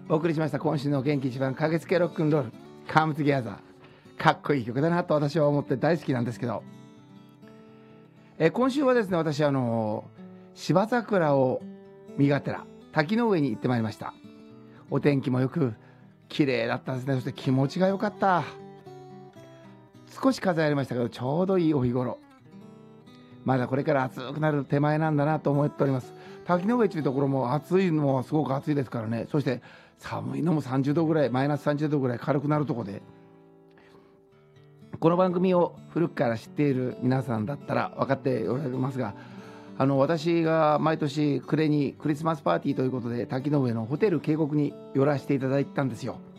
お送りしました今週の元気一番駆けつけロックンロールカムトゥギャザー、かっこいい曲だなと私は思って大好きなんですけど、今週はですね、私芝桜を見がてら滝の上に行ってまいりました。お天気もよく綺麗だったですね。そして気持ちが良かった。少し風ありましたけどちょうどいいお日頃。まだこれから暑くなる手前なんだなと思っております。滝の上というところも暑いのもすごく暑いですからね。そして寒いのも30度ぐらい、マイナス30度ぐらい軽くなるところで、この番組を古くから知っている皆さんだったら分かっておられますが、私が毎年暮れにクリスマスパーティーということで滝の上のホテル渓谷に寄らせていただいたんですよ。